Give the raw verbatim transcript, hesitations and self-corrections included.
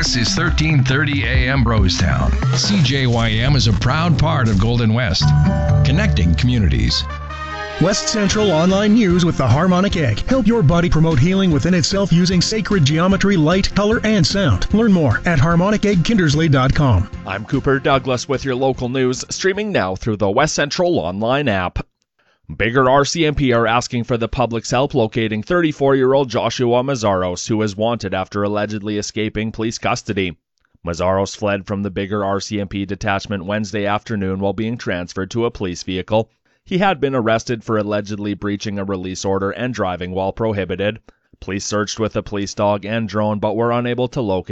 This is thirteen thirty A M Brostown. C J Y M is a proud part of Golden West, connecting communities. West Central Online News with the Harmonic Egg. Help your body promote healing within itself using sacred geometry, light, color, and sound. Learn more at harmonic egg kindersley dot com. I'm Cooper Douglas with your local news, streaming now through the West Central Online app. Bigger R C M P are asking for the public's help locating thirty-four-year-old Joshua Mazzaros, who is wanted after allegedly escaping police custody. Mazzaros fled from the Bigger R C M P detachment Wednesday afternoon while being transferred to a police vehicle. He had been arrested for allegedly breaching a release order and driving while prohibited. Police searched with a police dog and drone but were unable to locate